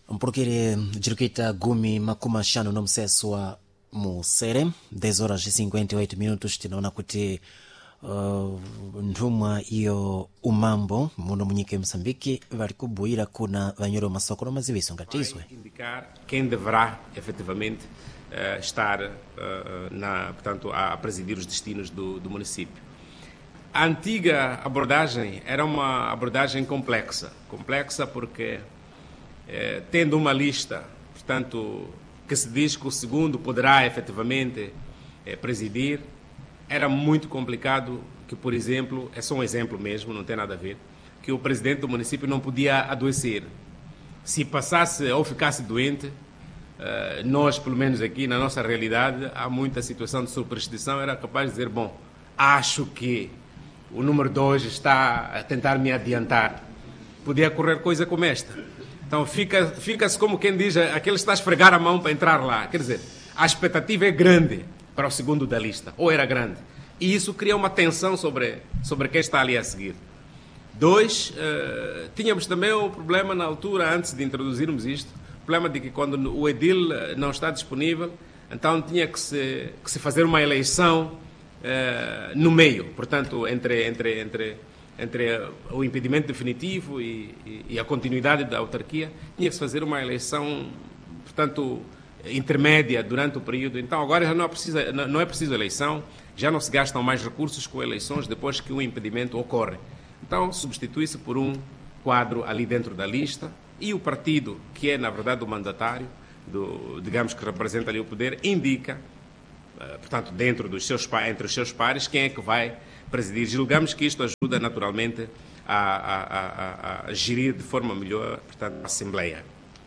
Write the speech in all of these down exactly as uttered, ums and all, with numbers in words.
mpulukire jirukita gumi makumi ashanu no mseso wa musere dez horas e cinquenta e oito minutos. Tinaona kuti uh, nthumwa iyo umambo muno munyika ya Moçambique vari kubuira kuna vanyoro masoko no maziviso ngatizwe indicar quem deverá efetivamente uh, estar uh, na, portanto, a presidir os destinos do, do município. A antiga abordagem era uma abordagem complexa, complexa porque eh, tendo uma lista, portanto, que se diz que o segundo poderá efetivamente eh, presidir, era muito complicado que, por exemplo, é só um exemplo mesmo, não tem nada a ver, que o presidente do município não podia adoecer. Se passasse ou ficasse doente, eh, nós, pelo menos aqui na nossa realidade, há muita situação de superstição, era capaz de dizer, bom, acho que o número dois está a tentar me adiantar. Podia correr coisa como esta. Então fica, fica-se como quem diz, aquele está a esfregar a mão para entrar lá. Quer dizer, a expectativa é grande para o segundo da lista, ou era grande. E isso cria uma tensão sobre, sobre quem está ali a seguir. Dois, uh, tínhamos também o problema na altura, antes de introduzirmos isto, o problema de que quando o edil não está disponível, então tinha que se, que se fazer uma eleição Uh, no meio, portanto, entre, entre, entre, entre o impedimento definitivo e, e, e a continuidade da autarquia, tinha que se fazer uma eleição, portanto, intermédia durante o período. Então, agora já não é preciso, não é preciso eleição, já não se gastam mais recursos com eleições depois que o impedimento ocorre. Então, substitui-se por um quadro ali dentro da lista e o partido, que é, na verdade, o mandatário, do, digamos que representa ali o poder, indica, portanto, dentro dos seus, entre os seus pares, quem é que vai presidir. Julgamos que isto ajuda, naturalmente, a, a, a, a gerir de forma melhor, portanto, a Assembleia.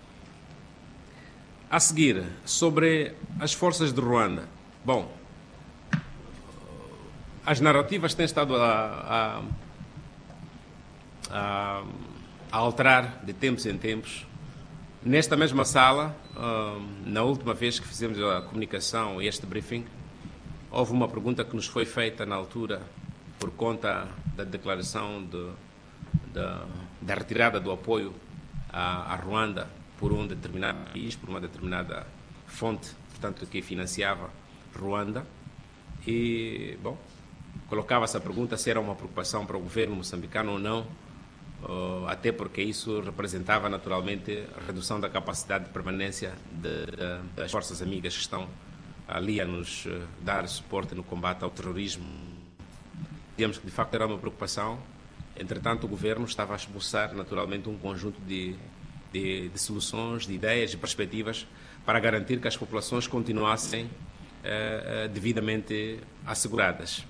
A seguir, sobre as forças de Ruanda. Bom, as narrativas têm estado a, a, a, a alterar de tempos em tempos. Nesta mesma sala, na última vez que fizemos a comunicação e este briefing, houve uma pergunta que nos foi feita na altura por conta da declaração de, de, da retirada do apoio à, à Ruanda por um determinado país, por uma determinada fonte, portanto, que financiava Ruanda. E, bom, colocava-se a pergunta se era uma preocupação para o governo moçambicano ou não, Uh, até porque isso representava naturalmente a redução da capacidade de permanência de, de, das forças amigas que estão ali a nos uh, dar suporte no combate ao terrorismo. Digamos que de facto era uma preocupação, entretanto o governo estava a esboçar naturalmente um conjunto de, de, de soluções, de ideias, de perspectivas para garantir que as populações continuassem uh, uh, devidamente asseguradas.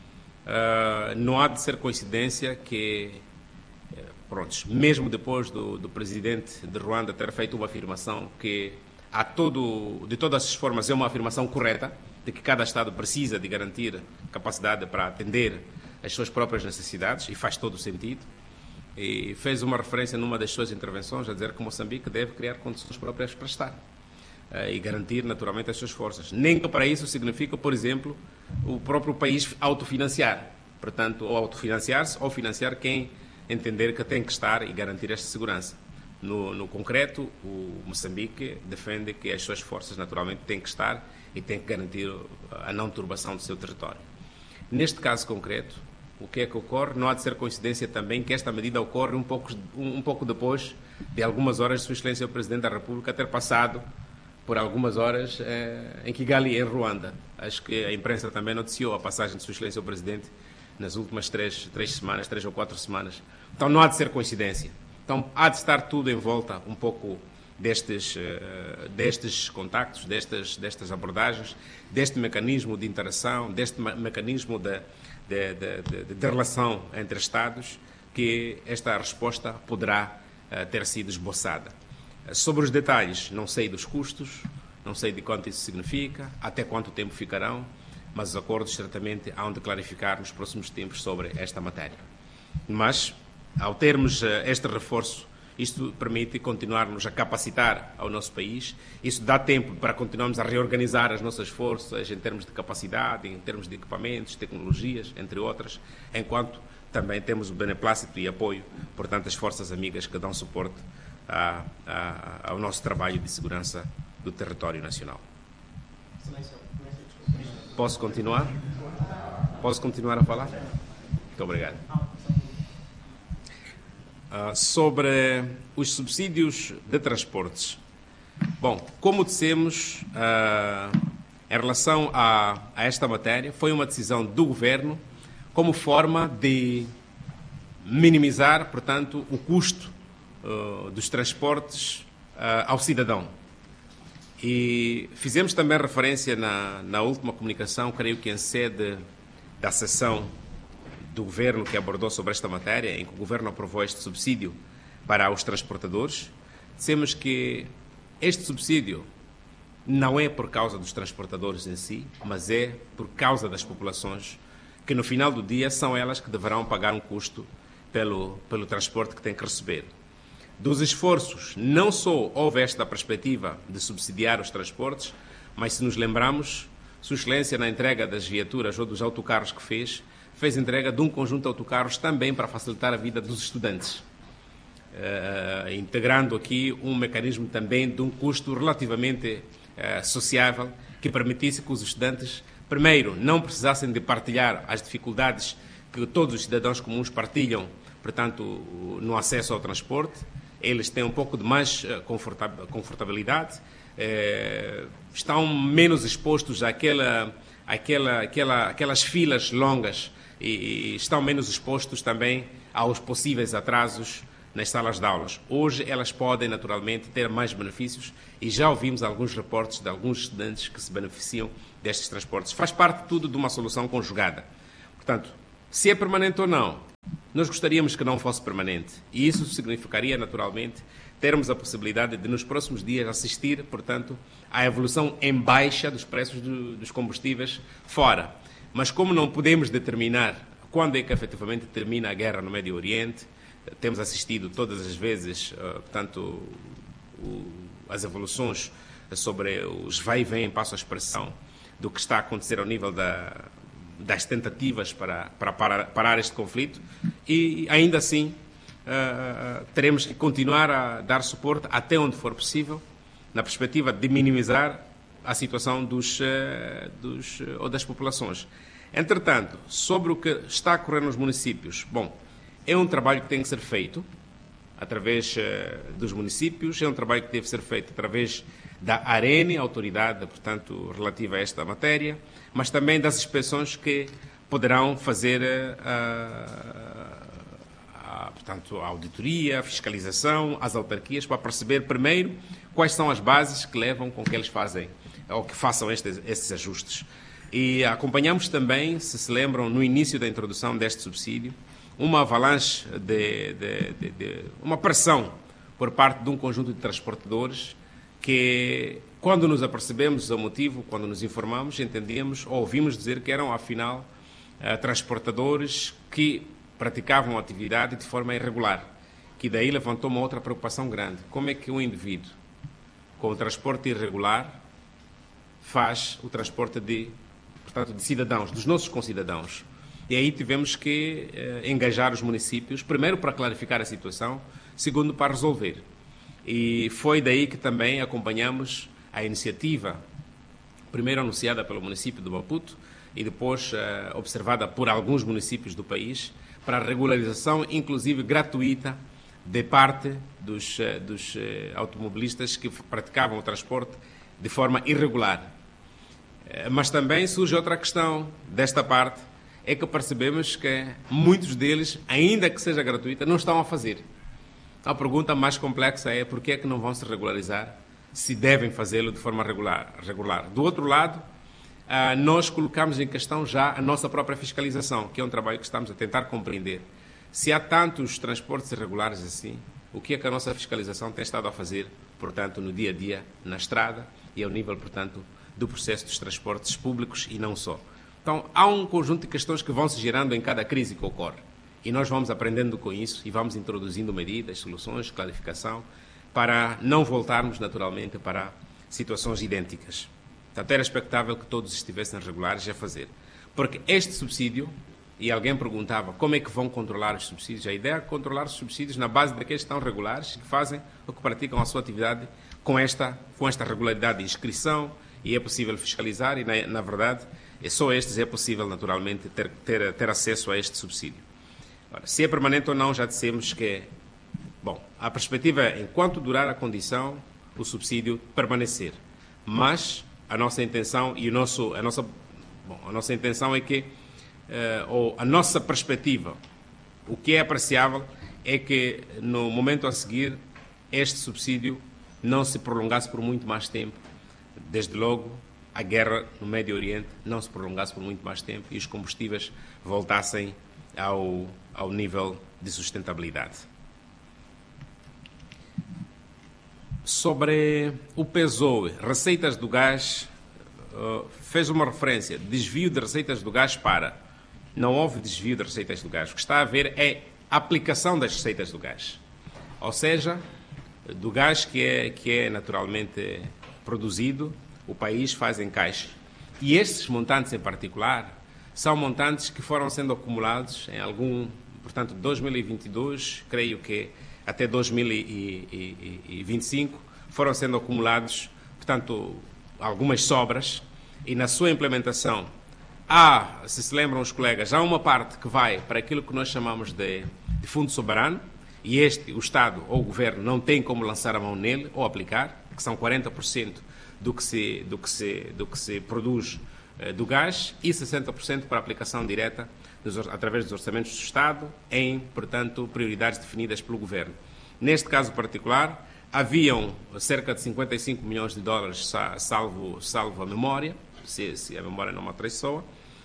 Uh, não há de ser coincidência que Prontos, mesmo depois do, do presidente de Ruanda ter feito uma afirmação que, a todo, de todas as formas, é uma afirmação correta, de que cada Estado precisa de garantir capacidade para atender as suas próprias necessidades, e faz todo o sentido, e fez uma referência numa das suas intervenções a dizer que Moçambique deve criar condições próprias para estar e garantir, naturalmente, as suas forças. Nem que para isso significa, por exemplo, o próprio país autofinanciar. Portanto, ou autofinanciar-se ou financiar quem entender que tem que estar e garantir esta segurança. No, no concreto, o Moçambique defende que as suas forças, naturalmente, têm que estar e têm que garantir a não turbação do seu território. Neste caso concreto, o que é que ocorre? Não há de ser coincidência também que esta medida ocorre um pouco, um, um pouco depois de algumas horas de Sua Excelência o Presidente da República ter passado por algumas horas eh, em Kigali, em Ruanda. Acho que a imprensa também noticiou a passagem de Sua Excelência o Presidente nas últimas três, três semanas, três ou quatro semanas. Então não há de ser coincidência. Então há de estar tudo em volta um pouco destes, uh, destes contactos, destas, destas abordagens, deste mecanismo de interação, deste mecanismo de, de, de, de, de relação entre Estados, que esta resposta poderá uh, ter sido esboçada. Uh, sobre os detalhes, não sei dos custos, não sei de quanto isso significa, até quanto tempo ficarão, mas os acordos certamente hão de clarificar nos próximos tempos sobre esta matéria. Mas, ao termos este reforço, isto permite continuarmos a capacitar ao nosso país, isso dá tempo para continuarmos a reorganizar as nossas forças em termos de capacidade, em termos de equipamentos, tecnologias, entre outras, enquanto também temos o beneplácito e apoio, portanto, as forças amigas que dão suporte a, a, ao nosso trabalho de segurança do território nacional. Posso continuar? Posso continuar a falar? Muito obrigado. Uh, sobre os subsídios de transportes. Bom, como dissemos, uh, em relação a, a esta matéria, foi uma decisão do Governo como forma de minimizar, portanto, o custo uh, dos transportes uh, ao cidadão. E fizemos também referência na, na última comunicação, creio que em sede da sessão do Governo que abordou sobre esta matéria, em que o Governo aprovou este subsídio para os transportadores, dissemos que este subsídio não é por causa dos transportadores em si, mas é por causa das populações, que no final do dia são elas que deverão pagar um custo pelo, pelo transporte que têm que receber. Dos esforços, não só houve esta perspectiva de subsidiar os transportes, mas se nos lembramos, Sua Excelência, na entrega das viaturas ou dos autocarros que fez, fez entrega de um conjunto de autocarros também para facilitar a vida dos estudantes, uh, integrando aqui um mecanismo também de um custo relativamente uh, sociável, que permitisse que os estudantes, primeiro, não precisassem de partilhar as dificuldades que todos os cidadãos comuns partilham, portanto, no acesso ao transporte. Eles têm um pouco de mais confortabilidade, eh, estão menos expostos àquela, àquela, àquela, àquelas filas longas e estão menos expostos também aos possíveis atrasos nas salas de aulas. Hoje elas podem naturalmente ter mais benefícios e já ouvimos alguns reportes de alguns estudantes que se beneficiam destes transportes. Faz parte tudo de uma solução conjugada. Portanto, se é permanente ou não, nós gostaríamos que não fosse permanente e isso significaria, naturalmente, termos a possibilidade de, nos próximos dias, assistir, portanto, à evolução em baixa dos preços do, dos combustíveis fora. Mas como não podemos determinar quando é que efetivamente termina a guerra no Médio Oriente, temos assistido todas as vezes, portanto, o, as evoluções sobre os vai e vem, passo a expressão, do que está a acontecer ao nível da... das tentativas para, para parar, parar este conflito e, ainda assim, uh, teremos que continuar a dar suporte até onde for possível, na perspectiva de minimizar a situação dos, uh, dos, uh, ou das populações. Entretanto, sobre o que está a ocorrer nos municípios, bom, é um trabalho que tem que ser feito através uh, dos municípios, é um trabalho que deve ser feito através da ARENE, a autoridade, portanto, relativa a esta matéria, mas também das inspeções que poderão fazer a, a, portanto, a auditoria, a fiscalização, as autarquias, para perceber primeiro quais são as bases que levam com que eles fazem, ou que façam estes, estes ajustes. E acompanhamos também, se se lembram, no início da introdução deste subsídio, uma avalanche, de, de, de, de uma pressão por parte de um conjunto de transportadores que, quando nos apercebemos do motivo, quando nos informamos, entendíamos ou ouvimos dizer que eram, afinal, transportadores que praticavam a atividade de forma irregular, que daí levantou uma outra preocupação grande. Como é que um indivíduo com o transporte irregular faz o transporte de, portanto, de cidadãos, dos nossos concidadãos? E aí tivemos que eh, engajar os municípios, primeiro para clarificar a situação, segundo para resolver. E foi daí que também acompanhamos a iniciativa, primeiro anunciada pelo município de Maputo e depois uh, observada por alguns municípios do país, para a regularização, inclusive gratuita, de parte dos, uh, dos uh, automobilistas que praticavam o transporte de forma irregular. Uh, mas também surge outra questão desta parte, é que percebemos que muitos deles, ainda que seja gratuita, não estão a fazer. A pergunta mais complexa é por que é que não vão se regularizar se devem fazê-lo de forma regular, regular. Do outro lado, nós colocamos em questão já a nossa própria fiscalização, que é um trabalho que estamos a tentar compreender. Se há tantos transportes irregulares assim, o que é que a nossa fiscalização tem estado a fazer, portanto, no dia a dia, na estrada e ao nível, portanto, do processo dos transportes públicos e não só. Então, há um conjunto de questões que vão se gerando em cada crise que ocorre. E nós vamos aprendendo com isso e vamos introduzindo medidas, soluções, clarificação, para não voltarmos, naturalmente, para situações idênticas. Portanto, era expectável que todos estivessem regulares a fazer. Porque este subsídio e alguém perguntava como é que vão controlar os subsídios. A ideia é controlar os subsídios na base daqueles que estão regulares, que fazem ou que praticam a sua atividade com esta, com esta regularidade de inscrição, e é possível fiscalizar, e na, na verdade é só estes é possível naturalmente ter, ter, ter acesso a este subsídio. Ora, se é permanente ou não, já dissemos que é, bom, a perspectiva é, enquanto durar a condição, o subsídio permanecer. Mas a nossa intenção e o nosso, a nossa, bom, a nossa intenção é que, uh, ou a nossa perspectiva, o que é apreciável é que no momento a seguir este subsídio não se prolongasse por muito mais tempo. Desde logo, a guerra no Médio Oriente não se prolongasse por muito mais tempo e os combustíveis voltassem ao, ao nível de sustentabilidade. Sobre o P E S O E, receitas do gás, uh, fez uma referência, desvio de receitas do gás para. Não houve desvio de receitas do gás. O que está a haver é a aplicação das receitas do gás. Ou seja, do gás que é, que é naturalmente produzido, o país faz em caixa. E estes montantes em particular são montantes que foram sendo acumulados em algum, portanto, dois mil e vinte e dois, creio que até dois mil e vinte e cinco, foram sendo acumulados, portanto, algumas sobras, e na sua implementação há, se se lembram os colegas, há uma parte que vai para aquilo que nós chamamos de, de fundo soberano, e este, o Estado ou o Governo, não tem como lançar a mão nele ou aplicar, que são quarenta por cento do que se, do que se, do que se produz eh, do gás, e sessenta por cento para a aplicação direta dos, através dos orçamentos do Estado, em, portanto, prioridades definidas pelo Governo. Neste caso particular, haviam cerca de cinquenta e cinco milhões de dólares, salvo, salvo a memória, se, se a memória não me atraiçoa,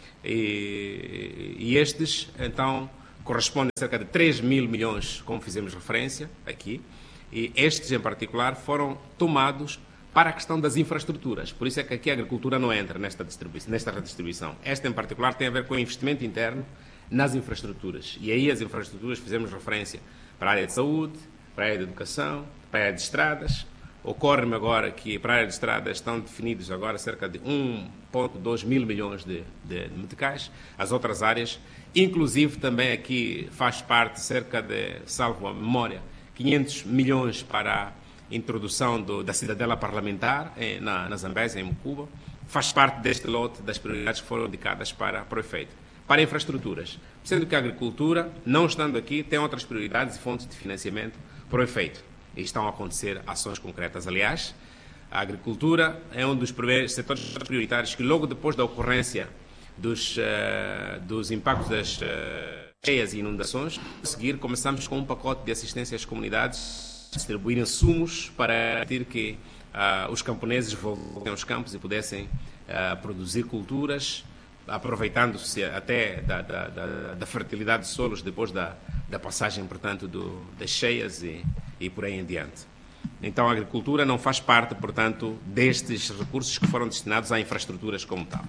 e, e estes, então, correspondem a cerca de três mil milhões, como fizemos referência aqui, e estes, em particular, foram tomados para a questão das infraestruturas. Por isso é que aqui a agricultura não entra nesta, distribuição, nesta redistribuição. Esta, em particular, tem a ver com o investimento interno nas infraestruturas. E aí as infraestruturas fizemos referência para a área de saúde, para a área de educação, para a área de estradas. Ocorre-me agora que para a área de estradas estão definidos agora cerca de um vírgula dois mil milhões de, de, de meticais. As outras áreas, inclusive também aqui faz parte cerca de, salvo a memória, quinhentos milhões para a introdução do, da cidadela parlamentar em, na, na Zambésia, em Mucuba. Faz parte deste lote das prioridades que foram indicadas para, para o efeito. Para infraestruturas, sendo que a agricultura, não estando aqui, tem outras prioridades e fontes de financiamento para o efeito. E estão a acontecer ações concretas. Aliás, a agricultura é um dos primeiros setores prioritários que, logo depois da ocorrência dos, uh, dos impactos das uh, cheias e inundações, a seguir começamos com um pacote de assistência às comunidades, distribuir insumos para garantir que uh, os camponeses voltassem aos campos e pudessem uh, produzir culturas, aproveitando-se até da, da, da, da fertilidade de solos depois da, da passagem, portanto, do, das cheias e, e por aí em diante. Então, a agricultura não faz parte, portanto, destes recursos que foram destinados a infraestruturas como tal.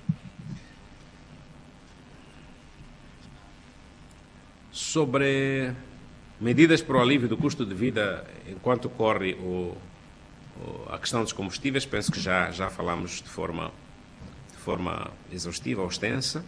Sobre medidas para o alívio do custo de vida enquanto ocorre o, o, a questão dos combustíveis, penso que já, já falamos de forma, de forma exaustiva ou extensa.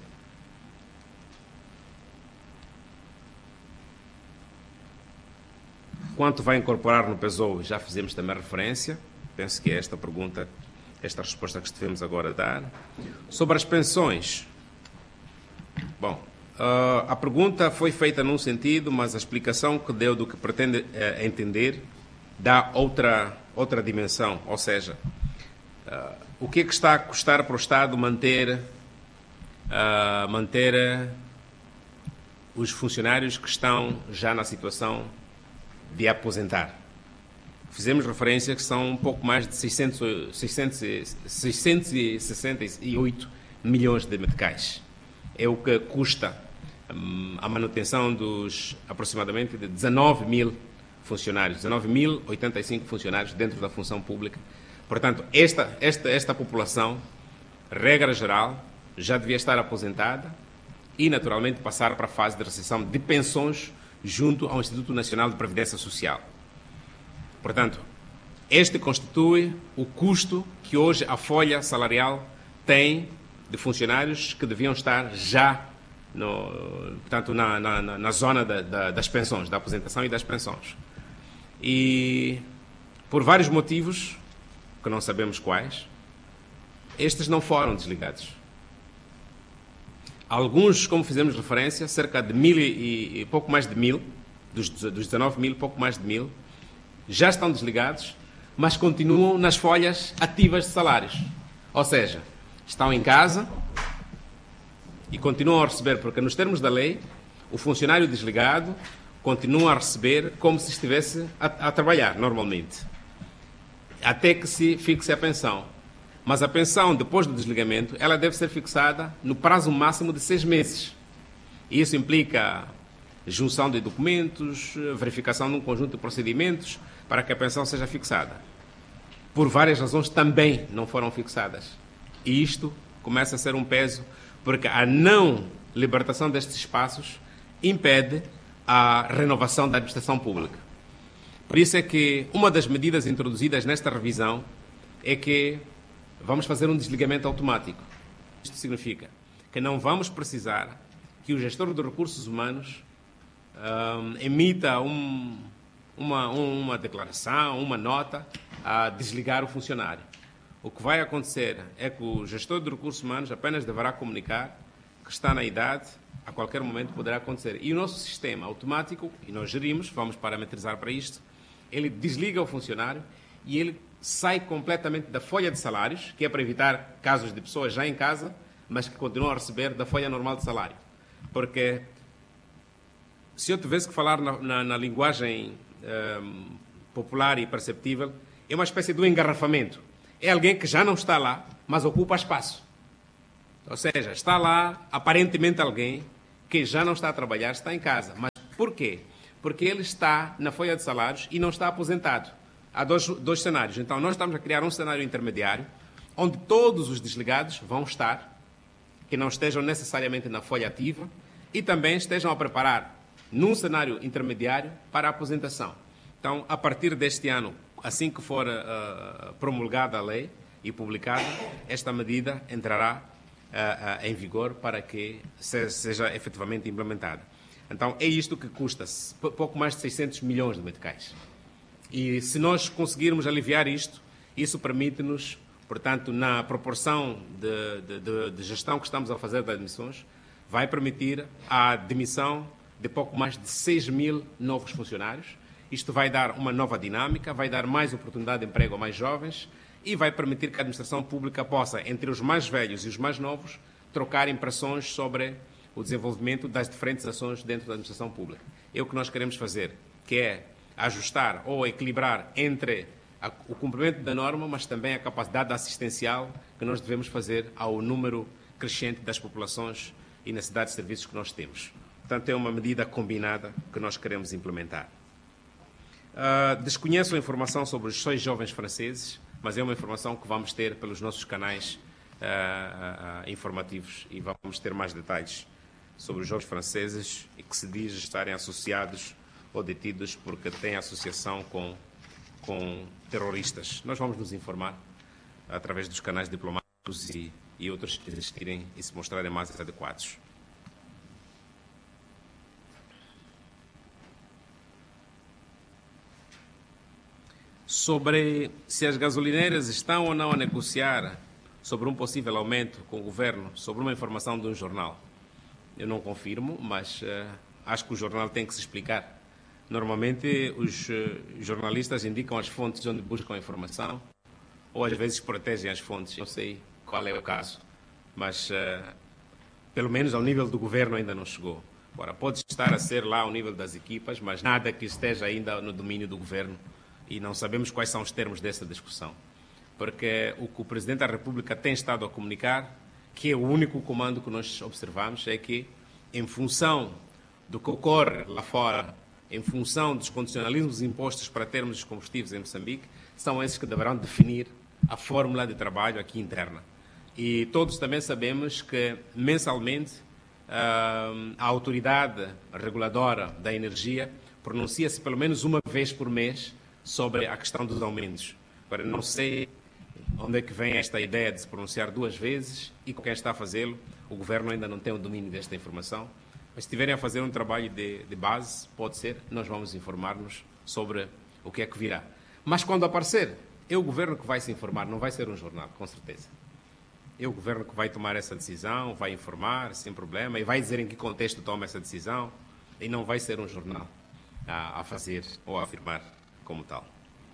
Quanto vai incorporar no P E S O E, já fizemos também referência. Penso que é esta pergunta, esta resposta que devemos agora dar. Sobre as pensões, bom, Uh, a pergunta foi feita num sentido, mas a explicação que deu do que pretende uh, entender dá outra, outra dimensão. Ou seja, uh, o que é que está a custar para o Estado manter, uh, manter uh, os funcionários que estão já na situação de aposentar? Fizemos referência que são um pouco mais de seiscentos, seiscentos, seiscentos e sessenta e oito milhões de meticais. É o que custa um, a manutenção dos aproximadamente de dezanove mil funcionários, dezanove mil e oitenta e cinco funcionários dentro da função pública. Portanto, esta, esta, esta população, regra geral, já devia estar aposentada e, naturalmente, passar para a fase de recepção de pensões junto ao Instituto Nacional de Previdência Social. Portanto, este constitui o custo que hoje a folha salarial tem de funcionários que deviam estar já no, portanto, na, na, na zona da, da, das pensões, da aposentação e das pensões. E, por vários motivos, que não sabemos quais, estes não foram desligados. Alguns, como fizemos referência, cerca de mil e, e pouco mais de mil, dos, dos dezanove mil, pouco mais de mil, já estão desligados, mas continuam nas folhas ativas de salários. Ou seja, estão em casa e continuam a receber, porque nos termos da lei, o funcionário desligado continua a receber como se estivesse a, a trabalhar normalmente, até que se fixe a pensão. Mas a pensão, depois do desligamento, ela deve ser fixada no prazo máximo de seis meses. E isso implica junção de documentos, verificação de um conjunto de procedimentos para que a pensão seja fixada. Por várias razões também não foram fixadas. E isto começa a ser um peso, porque a não libertação destes espaços impede a renovação da administração pública. Por isso é que uma das medidas introduzidas nesta revisão é que vamos fazer um desligamento automático. Isto significa que não vamos precisar que o gestor de recursos humanos um, emita um, uma, uma declaração, uma nota a desligar o funcionário. O que vai acontecer é que o gestor de recursos humanos apenas deverá comunicar que está na idade, a qualquer momento poderá acontecer. E o nosso sistema automático, e nós gerimos, vamos parametrizar para isto, ele desliga o funcionário e ele sai completamente da folha de salários, que é para evitar casos de pessoas já em casa, mas que continuam a receber da folha normal de salário. Porque se eu tivesse que falar na, na, na linguagem um, popular e perceptível, é uma espécie de um engarrafamento. É alguém que já não está lá, mas ocupa espaço. Ou seja, está lá, aparentemente alguém que já não está a trabalhar, está em casa. Mas por quê? Porque ele está na folha de salários e não está aposentado. Há dois, dois cenários. Então, nós estamos a criar um cenário intermediário, onde todos os desligados vão estar, que não estejam necessariamente na folha ativa, e também estejam a preparar num cenário intermediário para a aposentação. Então, a partir deste ano, assim que for uh, promulgada a lei e publicada, esta medida entrará uh, uh, em vigor para que se, seja efetivamente implementada. Então, é isto que custa pouco mais de seiscentos milhões de meticais. E se nós conseguirmos aliviar isto, isso permite-nos, portanto, na proporção de, de, de, de gestão que estamos a fazer das admissões, vai permitir a demissão de pouco mais de seis mil novos funcionários. Isto vai dar uma nova dinâmica, vai dar mais oportunidade de emprego a mais jovens e vai permitir que a administração pública possa, entre os mais velhos e os mais novos, trocar impressões sobre o desenvolvimento das diferentes ações dentro da administração pública. É o que nós queremos fazer, que é ajustar ou equilibrar entre a, o cumprimento da norma, mas também a capacidade assistencial que nós devemos fazer ao número crescente das populações e necessidades de serviços que nós temos. Portanto, é uma medida combinada que nós queremos implementar. Uh, desconheço a informação sobre os seis jovens franceses, mas é uma informação que vamos ter pelos nossos canais uh, uh, uh, informativos e vamos ter mais detalhes sobre os jovens franceses e que se diz estarem associados ou detidos porque têm associação com, com terroristas. Nós vamos nos informar através dos canais diplomáticos e, e outros que existirem e se mostrarem mais adequados. Sobre se as gasolineiras estão ou não a negociar sobre um possível aumento com o governo, sobre uma informação de um jornal. Eu não confirmo, mas uh, acho que o jornal tem que se explicar. Normalmente, os uh, jornalistas indicam as fontes onde buscam a informação, ou às vezes protegem as fontes. Não sei qual é o caso, mas uh, pelo menos ao nível do governo ainda não chegou. Agora, pode estar a ser lá ao nível das equipas, mas nada que esteja ainda no domínio do governo e não sabemos quais são os termos dessa discussão. Porque o que o Presidente da República tem estado a comunicar, que é o único comando que nós observamos, é que, em função do que ocorre lá fora, em função dos condicionalismos impostos para termos os combustíveis em Moçambique, são esses que deverão definir a fórmula de trabalho aqui interna. E todos também sabemos que, mensalmente, a autoridade reguladora da energia pronuncia-se pelo menos uma vez por mês sobre a questão dos aumentos. Agora, não sei onde é que vem esta ideia de se pronunciar duas vezes e com quem está a fazê-lo. O governo ainda não tem o domínio desta informação, mas se estiverem a fazer um trabalho de, de base, pode ser, nós vamos informar-nos sobre o que é que virá. Mas quando aparecer, é o governo que vai se informar, não vai ser um jornal, com certeza. É o governo que vai tomar essa decisão, vai informar, sem problema, e vai dizer em que contexto toma essa decisão, e não vai ser um jornal a, a fazer ou a afirmar como tal.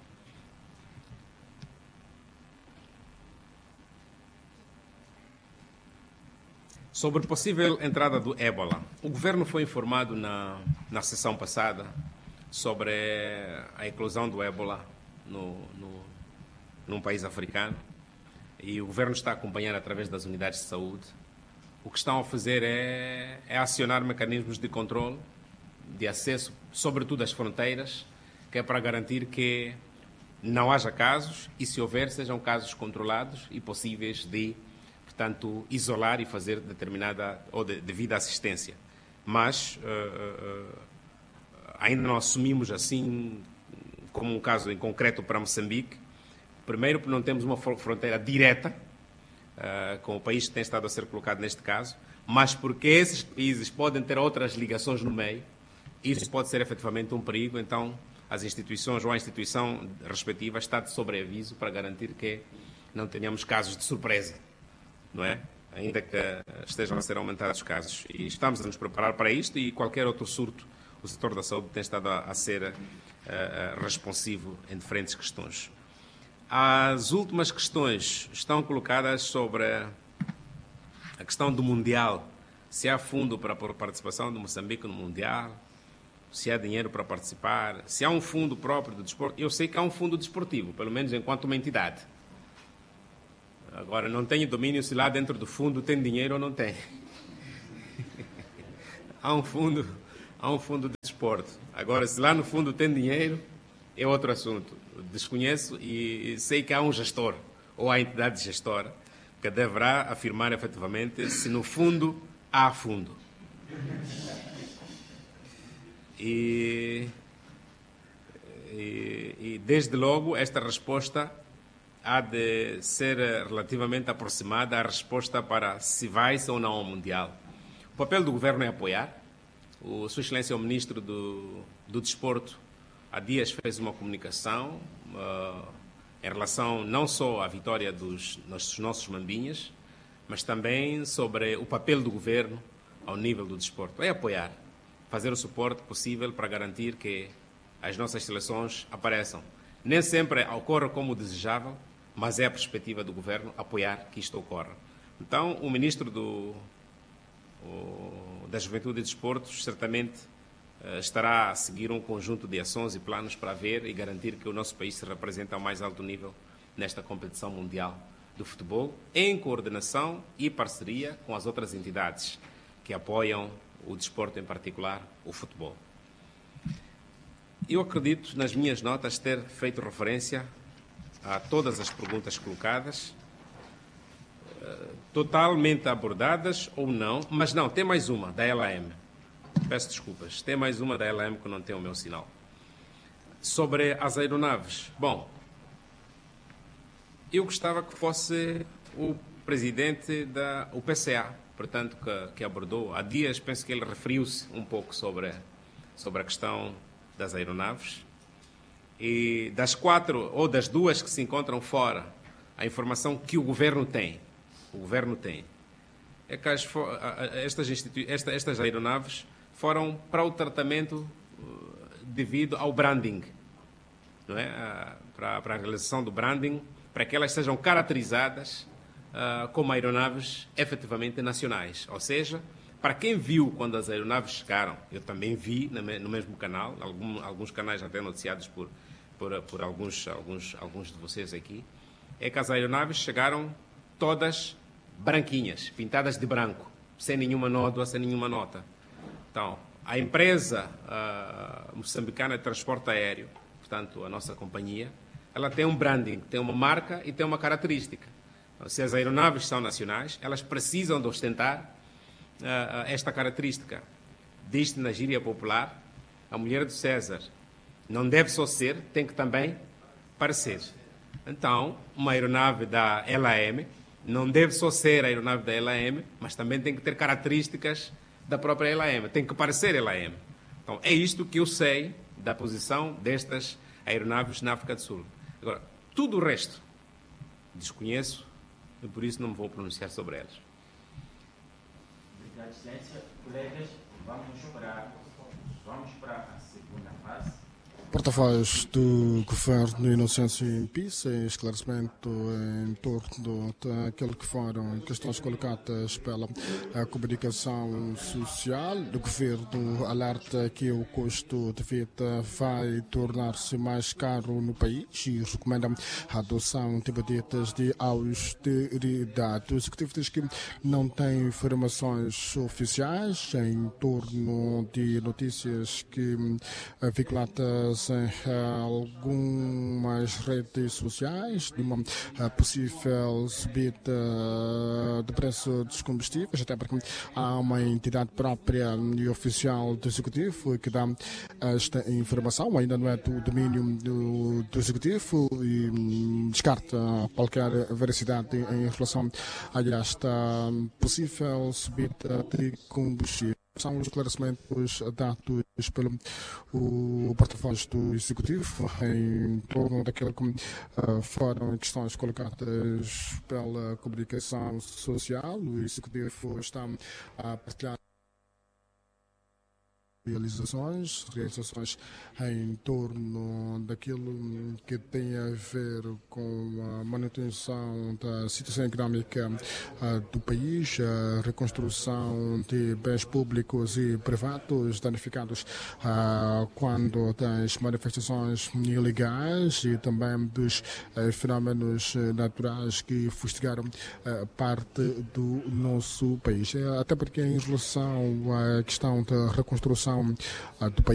Sobre possível entrada do ébola, o governo foi informado na, na sessão passada sobre a eclosão do ébola no, no, num país africano, e o governo está a acompanhar através das unidades de saúde. O que estão a fazer é, é acionar mecanismos de controle, de acesso, sobretudo às fronteiras, que é para garantir que não haja casos e, se houver, sejam casos controlados e possíveis de, portanto, isolar e fazer determinada ou de, devida assistência. Mas uh, uh, ainda não assumimos assim como um caso em concreto para Moçambique. Primeiro, porque não temos uma fronteira direta uh, com o país que tem estado a ser colocado neste caso, mas porque esses países podem ter outras ligações no meio. Isso pode ser efetivamente um perigo, então as instituições ou a instituição respectiva está de sobreaviso para garantir que não tenhamos casos de surpresa, não é? Ainda que estejam a ser aumentados os casos. E estamos a nos preparar para isto, e qualquer outro surto, o setor da saúde tem estado a, a ser uh, responsivo em diferentes questões. As últimas questões estão colocadas sobre a questão do Mundial. Se há fundo para a participação de Moçambique no Mundial, se há dinheiro para participar, se há um fundo próprio do desporto. Eu sei que há um fundo desportivo, pelo menos enquanto uma entidade. Agora, não tenho domínio se lá dentro do fundo tem dinheiro ou não tem. Há um fundo, há um fundo de desporto. Agora, se lá no fundo tem dinheiro, é outro assunto. Desconheço e sei que há um gestor, ou a entidade gestora, que deverá afirmar efetivamente se no fundo há fundo. E, e, e desde logo esta resposta há de ser relativamente aproximada à resposta para se vai-se ou não ao Mundial. O papel do governo é apoiar. O Sua Excelência, o Ministro do, do Desporto, há dias fez uma comunicação uh, em relação não só à vitória dos, dos nossos mambinhas, mas também sobre o papel do governo ao nível do desporto. É apoiar, fazer o suporte possível para garantir que as nossas seleções apareçam. Nem sempre ocorre como desejável, mas é a perspectiva do governo apoiar que isto ocorra. Então, o Ministro do, o, da Juventude e Desportos certamente uh, estará a seguir um conjunto de ações e planos para ver e garantir que o nosso país se represente ao mais alto nível nesta competição mundial do futebol, em coordenação e parceria com as outras entidades que apoiam o desporto, em particular o futebol. Eu acredito, nas minhas notas, ter feito referência a todas as perguntas colocadas, totalmente abordadas ou não, mas não, tem mais uma, da L A M. Peço desculpas, tem mais uma da L A M que não tem o meu sinal. Sobre as aeronaves. Bom, eu gostava que fosse o presidente da o P C A, portanto, que, que abordou. Há dias, penso que ele referiu-se um pouco sobre, sobre a questão das aeronaves. E das quatro ou das duas que se encontram fora, a informação que o governo tem, o governo tem, é que as, estas, esta, estas aeronaves foram para o tratamento devido ao branding, não é? Para, para a realização do branding, para que elas sejam caracterizadas Uh, como aeronaves efetivamente nacionais. Ou seja, para quem viu quando as aeronaves chegaram, eu também vi no mesmo canal, algum, alguns canais até noticiados por, por, por alguns, alguns, alguns de vocês aqui, é que as aeronaves chegaram todas branquinhas, pintadas de branco, sem nenhuma nódoa, sem nenhuma nota. Então, a empresa uh, moçambicana de transporte aéreo, portanto, a nossa companhia, ela tem um branding, tem uma marca e tem uma característica. Se as aeronaves são nacionais, elas precisam de ostentar uh, esta característica. Diz-se na gíria popular, a mulher do César não deve só ser, tem que também parecer. Então, uma aeronave da L A M não deve só ser a aeronave da L A M, mas também tem que ter características da própria L A M, tem que parecer L A M. Então, é isto que eu sei da posição destas aeronaves na África do Sul. Agora, tudo o resto desconheço e por isso não me vou pronunciar sobre elas. Obrigado, Excelência. Colegas, vamos para, vamos para a segunda fase. Porta-voz do Governo Inocêncio Impis, esclarecimento em torno daquilo que foram questões colocadas pela comunicação social. O Governo alerta que o custo de vida vai tornar-se mais caro no país e recomenda a adoção de medidas de austeridade. O Executivo diz que não tem informações oficiais em torno de notícias que vinculadas em algumas redes sociais de uma possível subida de preço dos combustíveis, até porque há uma entidade própria e oficial do Executivo que dá esta informação, ainda não é do domínio do, do Executivo e descarta qualquer veracidade em relação a esta possível subida de combustível. São os esclarecimentos dados pelo o porta-voz do Executivo em torno daquilo que uh, foram questões colocadas pela comunicação social. O Executivo está a partilhar realizações, realizações em torno daquilo que tem a ver com a manutenção da situação económica uh, do país, a reconstrução de bens públicos e privados danificados uh, quando das manifestações ilegais e também dos uh, fenómenos naturais que fustigaram uh, parte do nosso país. Até porque em relação à questão da reconstrução do país,